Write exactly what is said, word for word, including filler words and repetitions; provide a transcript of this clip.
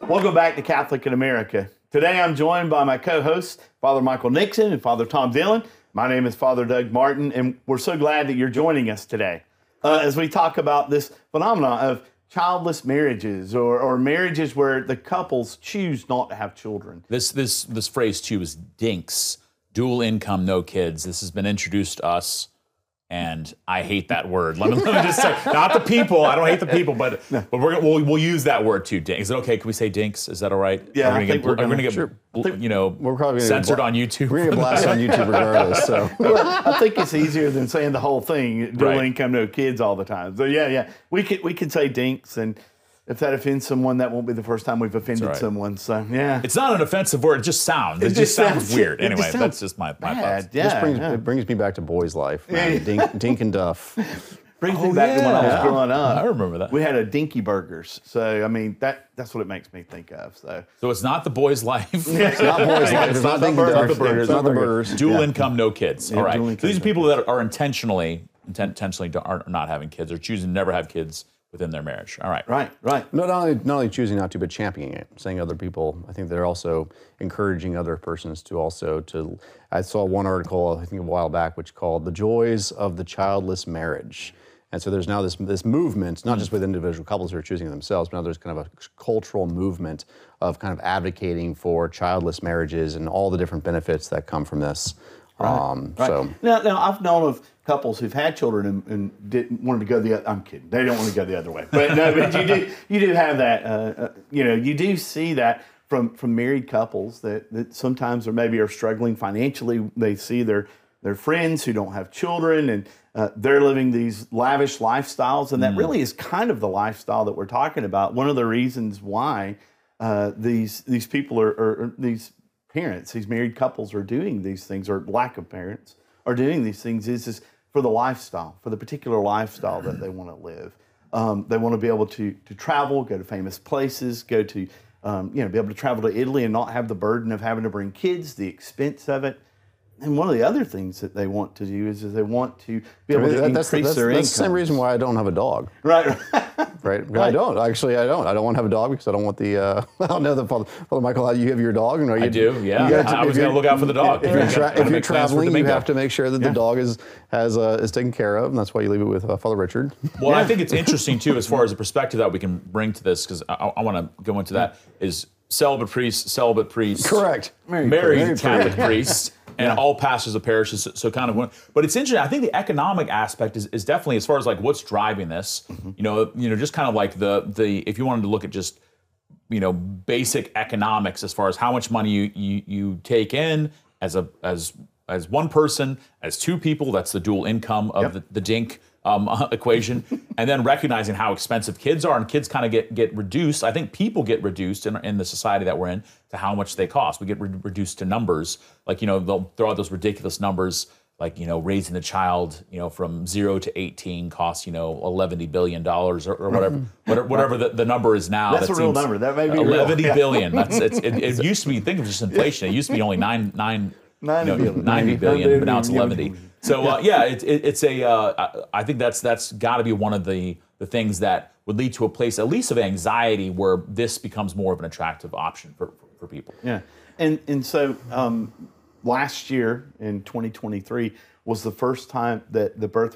Welcome back to Catholic in America. Today I'm joined by my co-hosts, Father Michael Nixon and Father Tom Dillon. My name is Father Doug Martin, and we're so glad that you're joining us today uh, as we talk about this phenomenon of childless marriages or, or marriages where the couples choose not to have children. This this this phrase too is DINKS, dual income, no kids. This has been introduced to us, and I hate that word. Let me, let me just say, not the people. I don't hate the people, but no. but we're we'll, we'll use that word too. DINKS. Is it okay? Can we say DINKS? Is that all right? Yeah, are we I think get, we're going to get sure. you know we're probably censored bla- on YouTube. We're gonna get blasted on YouTube regardless. So well, I think it's easier than saying the whole thing. Dual Right. income, no kids all the time. So yeah, yeah, we could we could say DINKS, and if that offends someone, that won't be the first time we've offended right. someone. So yeah, It's not an offensive word. It just sounds. It, It just, just sounds, sounds- weird. it Anyway, just sounds that's just my, my bad. thoughts. Yeah, this brings yeah. it brings me back to boys' life, man. Yeah. Dink, Dink and Duff. Brings me Oh, back to when I was yeah. growing up. I remember that. We had a Dinky Burgers. So, I mean, that that's what it makes me think of. So, So it's not the boy's life. It's not boys' life. It's not Dink and burgers. Duff. It's not the It's not the burgers. burgers. Dual Yeah. income, no kids. Yeah, All right. dual So income, these are no people that are intentionally, inten- intentionally don't- are not having kids or choosing to never have kids within their marriage. All right. right, right. No, not only, not only choosing not to, but championing it, saying other people. I think they're also encouraging other persons to also to. I saw one article I think a while back which called "The Joys of the Childless Marriage," and so there's now this this movement, not just with individual couples who are choosing themselves, but now there's kind of a cultural movement of kind of advocating for childless marriages and all the different benefits that come from this. Right, Um, right. So Now, now, I've known of couples who've had children and, and didn't wanted to go the other. I'm kidding. They don't want to go the other way. But no, but you do you do have that. Uh, uh, you know, you do see that from from married couples that, that sometimes or maybe are struggling financially. They see their their friends who don't have children and uh, they're living these lavish lifestyles, and that Mm. really is kind of the lifestyle that we're talking about. One of the reasons why uh, these these people are, are, are these parents, these married couples are doing these things, or lack of parents are doing these things, is, is for the lifestyle, for the particular lifestyle that they want to live. Um, they want to be able to to travel, go to famous places, go to, um, you know, be able to travel to Italy and not have the burden of having to bring kids, the expense of it. And one of the other things that they want to do is, is they want to be able to that- that's, increase that's, their that's income. the same reason why I don't have a dog. Right, right. Right? I don't. Actually, I don't. I don't want to have a dog because I don't want the. Uh, I don't know the Father, Father Michael. How you have your dog? And are you, I do, yeah. you gotta- I was if going to you're- look out for the dog. If you're, Yeah. tra- Gotta if you're make plans for traveling, you Domingo. have to make sure that Yeah. the dog is has uh, is taken care of, and that's why you leave it with uh, Father Richard. Well, I think it's interesting too, as far as the perspective that we can bring to this, because I, I want to go into that. Is celibate priest, celibate priest, Correct. married, Married priest. Catholic priest, and all pastors of parishes. So, so kind of, one- but it's interesting. I think the economic aspect is, is definitely, as far as like what's driving this. You know, you know, just kind of like the the if you wanted to look at just you know basic economics as far as how much money you you, you take in as a as as one person, as two people. That's the dual income of Yep. the, the DINK um, equation, and then recognizing how expensive kids are, and kids kind of get get reduced. I think people get reduced in, in the society that we're in to how much they cost. We get re- reduced to numbers, like you know they'll throw out those ridiculous numbers, like you know raising a child, you know from zero to eighteen costs you know eleven billion dollars or, or whatever, whatever, whatever the, the number is now. That's that a real seems- number. That may be real. eleven Yeah. billion. That's it's, it, it used to be. Think of just inflation. It used to be only nine nine. ninety you know, billion. ninety billion, but now it's Yeah. eleven. So uh, yeah, it, it, it's a. Uh, I I think that's that's got to be one of the the things that would lead to a place at least of anxiety where this becomes more of an attractive option for for, for people. Yeah, and and so um, last year in twenty twenty-three was the first time that the birth